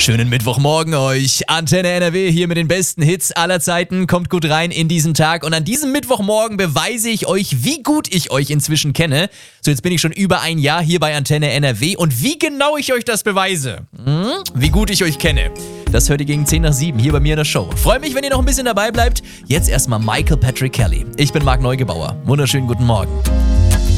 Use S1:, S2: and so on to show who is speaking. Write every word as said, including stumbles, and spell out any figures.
S1: Schönen Mittwochmorgen euch. Antenne N R W hier mit den besten Hits aller Zeiten. Kommt gut rein in diesen Tag. Und an diesem Mittwochmorgen beweise ich euch, wie gut ich euch inzwischen kenne. So, jetzt bin ich schon über ein Jahr hier bei Antenne N R W. Und wie genau ich euch das beweise, hm? Wie gut ich euch kenne, das hört ihr gegen zehn nach sieben hier bei mir in der Show. Freue mich, wenn ihr noch ein bisschen dabei bleibt. Jetzt erstmal Michael Patrick Kelly. Ich bin Marc Neugebauer. Wunderschönen guten Morgen.